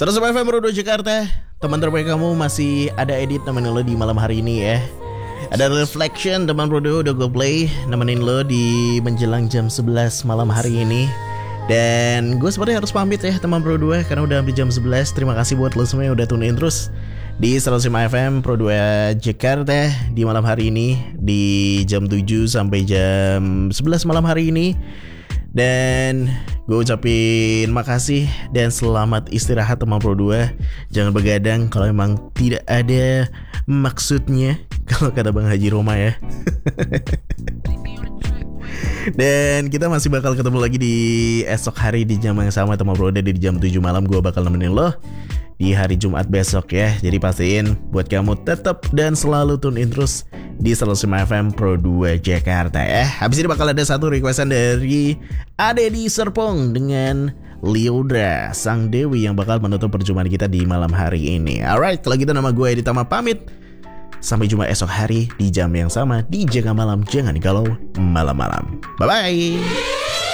Terus FM Pro 2 Jakarta, teman terbaik kamu masih ada edit nemenin lo di malam hari ini ya. Ada Reflection teman Pro 2 udah gue play nemenin lo di menjelang jam 11 malam hari ini. Dan gue sebenarnya harus pamit ya teman Pro 2 karena udah hampir jam 11. Terima kasih buat lo semua yang udah tune in terus di 105 FM Pro 2 Jakarta di malam hari ini di jam 7 sampai jam 11 malam hari ini. Dan gue ucapin makasih dan selamat istirahat teman Pro 2. Jangan begadang kalau emang tidak ada maksudnya, kalau kata Bang Haji Roma ya. Dan kita masih bakal ketemu lagi di esok hari di jam yang sama teman Pro 2. Di jam 7 malam gue bakal nemenin lo di hari Jumat besok ya. Jadi pastiin buat kamu tetap dan selalu tune in terus di 105 FM Pro 2 Jakarta ya. Habis ini bakal ada satu requestan dari Ade di Serpong dengan Liodra Sang Dewi yang bakal menutup perjumpaan kita di malam hari ini. Alright, kalau gitu nama gue Edi Tama pamit. Sampai jumpa esok hari di jam yang sama di Jaga Malam. Jangan kalau malam-malam. Bye-bye.